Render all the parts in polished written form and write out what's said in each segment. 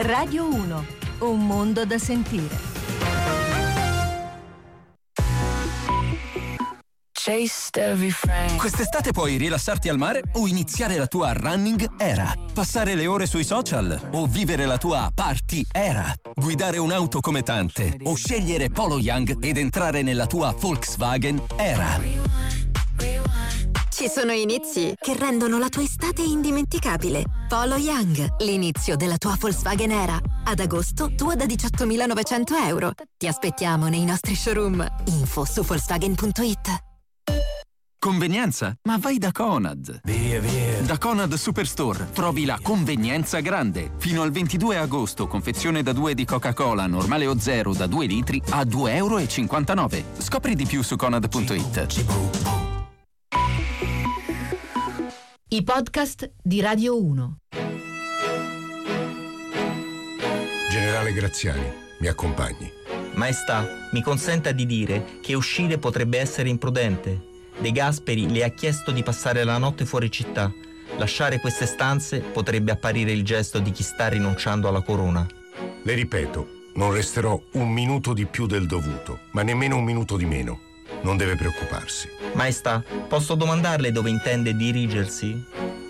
Radio 1, un mondo da sentire. Quest'estate puoi rilassarti al mare o iniziare la tua running era, passare le ore sui social o vivere la tua party era, guidare un'auto come tante o scegliere Polo Young ed entrare nella tua Volkswagen era. Ci sono inizi che rendono la tua estate indimenticabile. Polo Young, l'inizio della tua Volkswagen era. Ad agosto, tua da 18.900 euro. Ti aspettiamo nei nostri showroom. Info su Volkswagen.it. Convenienza? Ma vai da Conad. Via. Da Conad Superstore trovi la convenienza grande. Fino al 22 agosto, confezione da 2 di Coca-Cola, normale o zero da 2 litri a €2,59. Scopri di più su Conad.it. I podcast di Radio 1. Generale Graziani, mi accompagni. Maestà, mi consenta di dire che uscire potrebbe essere imprudente. De Gasperi le ha chiesto di passare la notte fuori città. Lasciare queste stanze potrebbe apparire il gesto di chi sta rinunciando alla corona. Le ripeto, non resterò un minuto di più del dovuto, ma nemmeno un minuto di meno. Non deve preoccuparsi. Maestà, posso domandarle dove intende dirigersi?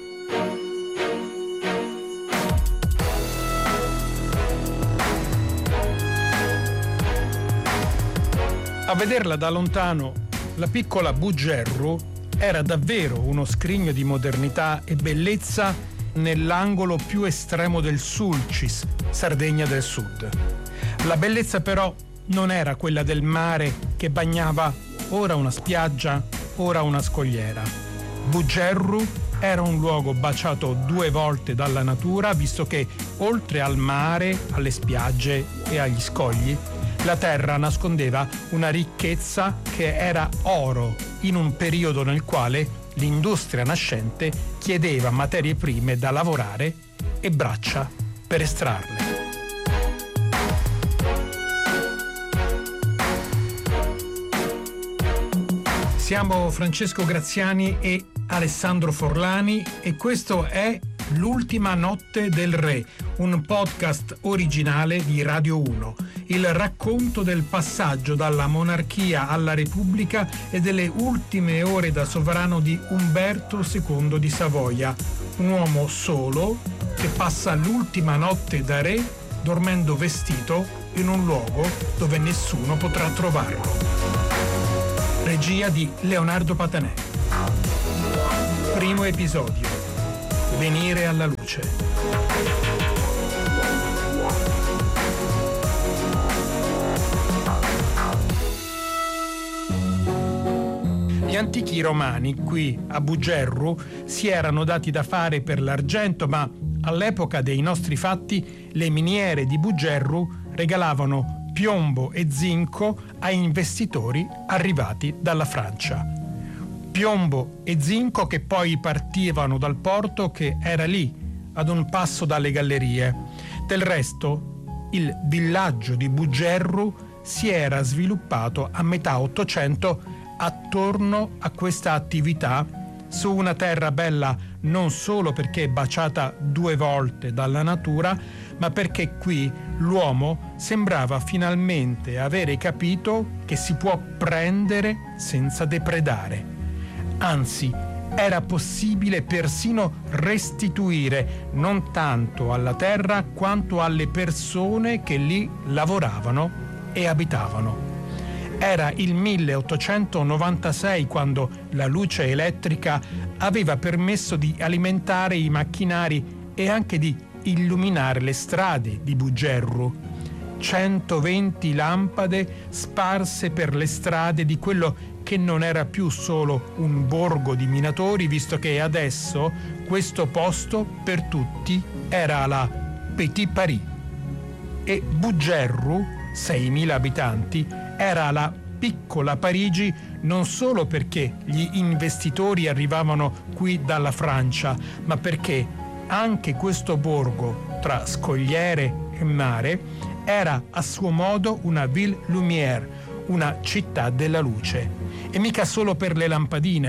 A vederla da lontano, la piccola Bugerru era davvero uno scrigno di modernità e bellezza nell'angolo più estremo del Sulcis, Sardegna del Sud. La bellezza però non era quella del mare che bagnava ora una spiaggia, ora una scogliera. Bugerru era un luogo baciato 2 volte dalla natura, visto che oltre al mare, alle spiagge e agli scogli, la terra nascondeva una ricchezza che era oro in un periodo nel quale l'industria nascente chiedeva materie prime da lavorare e braccia per estrarle. Siamo Francesco Graziani e Alessandro Forlani e questo è L'ultima notte del re, un podcast originale di Radio 1, il racconto del passaggio dalla monarchia alla repubblica e delle ultime ore da sovrano di Umberto II di Savoia, un uomo solo che passa l'ultima notte da re dormendo vestito in un luogo dove nessuno potrà trovarlo. Regia di Leonardo Patanè. Primo episodio. Venire alla luce. Gli antichi romani qui a Bugerru si erano dati da fare per l'argento, ma all'epoca dei nostri fatti le miniere di Bugerru regalavano piombo e zinco a investitori arrivati dalla Francia. Piombo e zinco che poi partivano dal porto che era lì, ad un passo dalle gallerie. Del resto, il villaggio di Bugerru si era sviluppato a metà Ottocento attorno a questa attività su una terra bella non solo perché baciata 2 volte dalla natura, ma perché qui l'uomo sembrava finalmente avere capito che si può prendere senza depredare. Anzi, era possibile persino restituire non tanto alla terra quanto alle persone che lì lavoravano e abitavano. Era il 1896 quando la luce elettrica aveva permesso di alimentare i macchinari e anche di illuminare le strade di Bugerru. 120 lampade sparse per le strade di quello che non era più solo un borgo di minatori, visto che adesso questo posto per tutti era la Petit Paris. E Bugerru, 6.000 abitanti, era la piccola Parigi non solo perché gli investitori arrivavano qui dalla Francia, ma perché anche questo borgo, tra scogliere e mare, era a suo modo una ville lumière, una città della luce. E mica solo per le lampadine.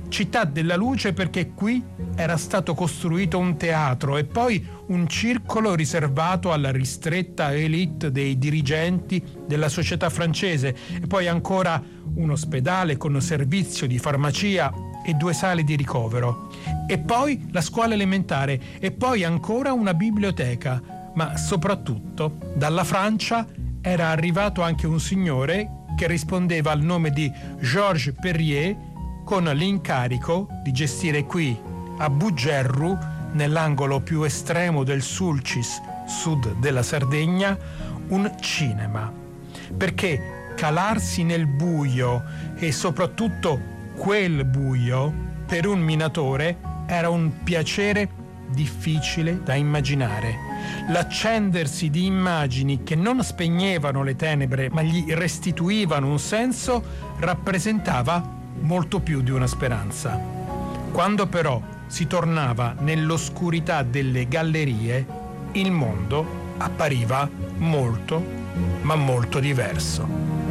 Città della luce perché qui era stato costruito un teatro e poi un circolo riservato alla ristretta élite dei dirigenti della società francese e poi ancora un ospedale con servizio di farmacia e 2 sale di ricovero. E poi la scuola elementare e poi ancora una biblioteca. Ma soprattutto dalla Francia era arrivato anche un signore che rispondeva al nome di Georges Perrier con l'incarico di gestire qui, a Bugerru, nell'angolo più estremo del Sulcis, sud della Sardegna, un cinema. Perché calarsi nel buio e soprattutto quel buio, per un minatore era un piacere difficile da immaginare. L'accendersi di immagini che non spegnevano le tenebre ma gli restituivano un senso rappresentava molto più di una speranza. Quando però si tornava nell'oscurità delle gallerie, il mondo appariva molto, ma molto diverso.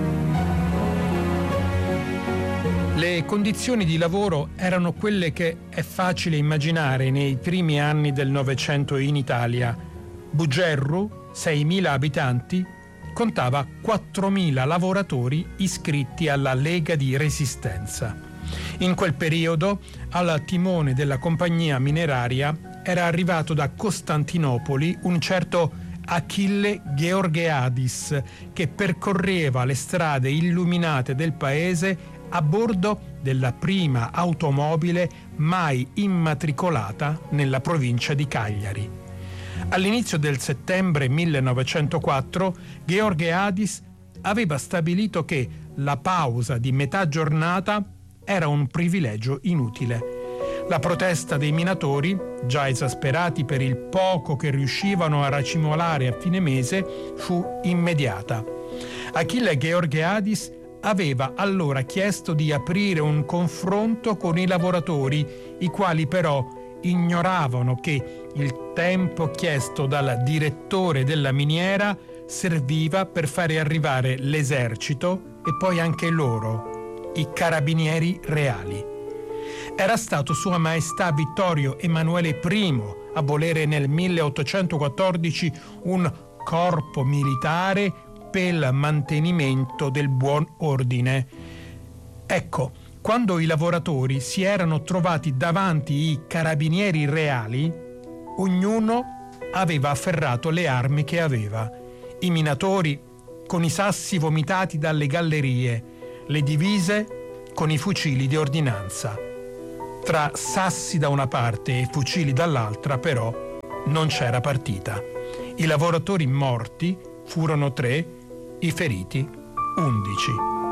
Le condizioni di lavoro erano quelle che è facile immaginare nei primi anni del Novecento in Italia. Bugerru, 6.000 abitanti, contava 4.000 lavoratori iscritti alla Lega di Resistenza. In quel periodo, al timone della compagnia mineraria era arrivato da Costantinopoli un certo Achille Georgiadis che percorreva le strade illuminate del paese a bordo della prima automobile mai immatricolata nella provincia di Cagliari. All'inizio del settembre 1904, Georgiadis aveva stabilito che la pausa di metà giornata era un privilegio inutile. La protesta dei minatori, già esasperati per il poco che riuscivano a racimolare a fine mese, fu immediata. Achille Georgiadis aveva allora chiesto di aprire un confronto con i lavoratori, i quali però ignoravano che il tempo chiesto dal direttore della miniera serviva per fare arrivare l'esercito e poi anche loro, i carabinieri reali. Era stato Sua Maestà Vittorio Emanuele I a volere nel 1814 un corpo militare per il mantenimento del buon ordine. Ecco, quando i lavoratori si erano trovati davanti i carabinieri reali, ognuno aveva afferrato le armi che aveva. I minatori con i sassi vomitati dalle gallerie, le divise con i fucili di ordinanza. Tra sassi da una parte e fucili dall'altra, però, non c'era partita. I lavoratori morti furono 3, i feriti 11.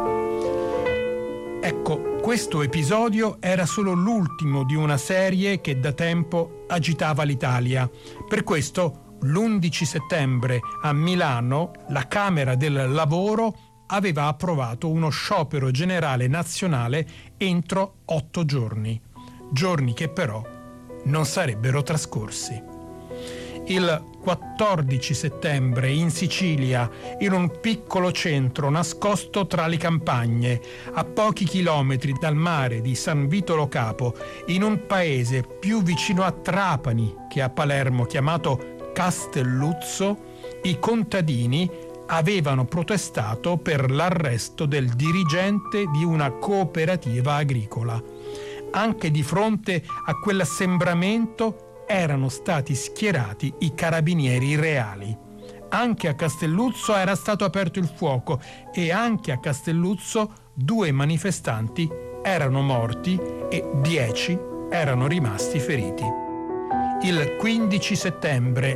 Ecco, questo episodio era solo l'ultimo di una serie che da tempo agitava l'Italia. Per questo, l'11 settembre a Milano, la Camera del Lavoro aveva approvato uno sciopero generale nazionale entro 8 giorni. Giorni che però non sarebbero trascorsi. Il 14 settembre in Sicilia, in un piccolo centro nascosto tra le campagne, a pochi chilometri dal mare di San Vito Lo Capo, in un paese più vicino a Trapani che a Palermo, chiamato Castelluzzo, i contadini avevano protestato per l'arresto del dirigente di una cooperativa agricola. Anche di fronte a quell'assembramento erano stati schierati i carabinieri reali. Anche a Castelluzzo era stato aperto il fuoco e anche a Castelluzzo 2 manifestanti erano morti e 10 erano rimasti feriti. Il 15 settembre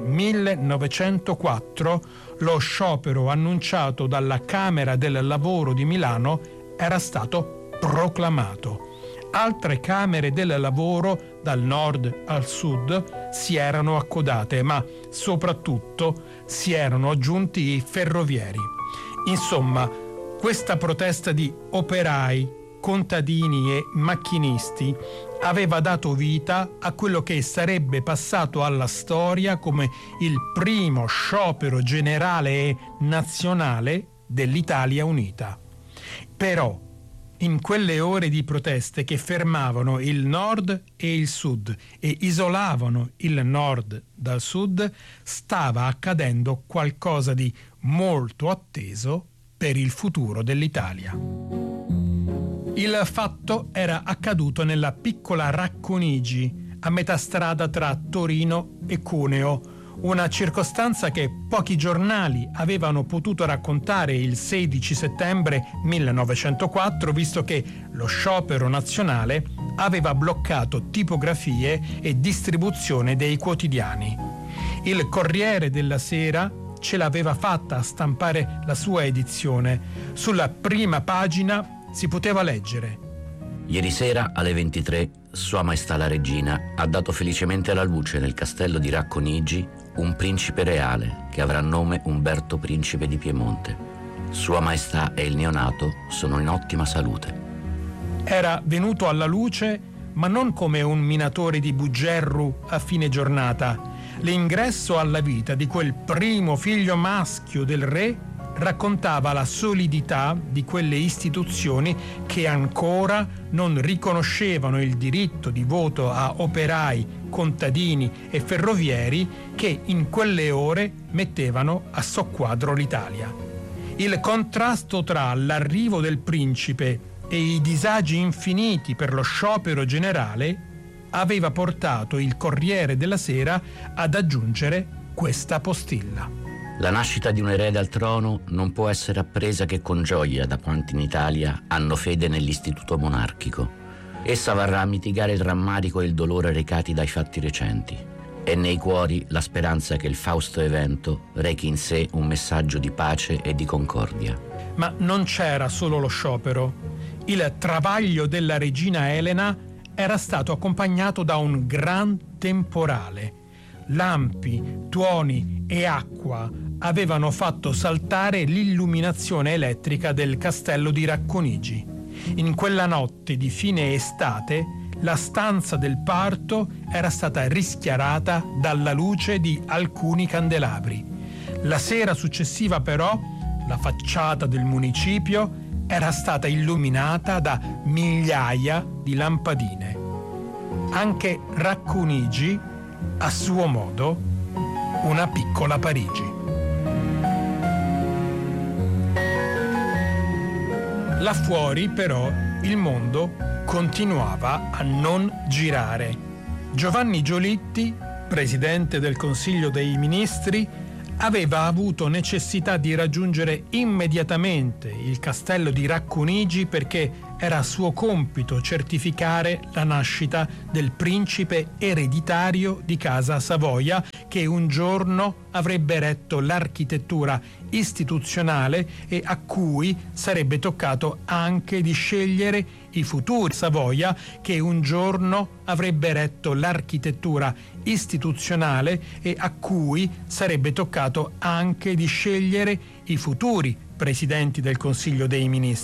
1904 lo sciopero annunciato dalla Camera del Lavoro di Milano era stato proclamato. Altre camere del lavoro, dal nord al sud, si erano accodate, ma soprattutto si erano aggiunti i ferrovieri. Insomma, questa protesta di operai, contadini e macchinisti aveva dato vita a quello che sarebbe passato alla storia come il primo sciopero generale e nazionale dell'Italia unita. Però In quelle ore di proteste che fermavano il nord e il sud e isolavano il nord dal sud, stava accadendo qualcosa di molto atteso per il futuro dell'Italia. Il fatto era accaduto nella piccola Racconigi, a metà strada tra Torino e Cuneo, una circostanza che pochi giornali avevano potuto raccontare il 16 settembre 1904, visto che lo sciopero nazionale aveva bloccato tipografie e distribuzione dei quotidiani. Il Corriere della Sera ce l'aveva fatta a stampare la sua edizione. Sulla prima pagina si poteva leggere: Ieri sera alle 23 Sua Maestà la Regina ha dato felicemente alla luce nel castello di Racconigi un principe reale che avrà nome Umberto Principe di Piemonte. Sua Maestà e il neonato sono in ottima salute. Era venuto alla luce, ma non come un minatore di Bugerru a fine giornata. L'ingresso alla vita di quel primo figlio maschio del re raccontava la solidità di quelle istituzioni che ancora non riconoscevano il diritto di voto a operai, contadini e ferrovieri che in quelle ore mettevano a soqquadro l'Italia. Il contrasto tra l'arrivo del principe e i disagi infiniti per lo sciopero generale aveva portato il Corriere della Sera ad aggiungere questa postilla. La nascita di un erede al trono non può essere appresa che con gioia da quanti in Italia hanno fede nell'istituto monarchico. Essa varrà a mitigare il rammarico e il dolore recati dai fatti recenti. È nei cuori la speranza che il fausto evento rechi in sé un messaggio di pace e di concordia. Ma non c'era solo lo sciopero. Il travaglio della regina Elena era stato accompagnato da un gran temporale. Lampi, tuoni e acqua avevano fatto saltare l'illuminazione elettrica del castello di Racconigi. In quella notte di fine estate, la stanza del parto era stata rischiarata dalla luce di alcuni candelabri. La sera successiva, però, la facciata del municipio era stata illuminata da migliaia di lampadine. Anche Racconigi, a suo modo, una piccola Parigi. Là fuori, però, il mondo continuava a non girare. Giovanni Giolitti, presidente del Consiglio dei Ministri, aveva avuto necessità di raggiungere immediatamente il castello di Racconigi perché era suo compito certificare la nascita del principe ereditario di Casa Savoia, che un giorno avrebbe retto l'architettura istituzionale e a cui sarebbe toccato anche di scegliere i futuri Savoia, che un giorno avrebbe retto l'architettura istituzionale e a cui sarebbe toccato anche di scegliere i futuri presidenti del Consiglio dei Ministri.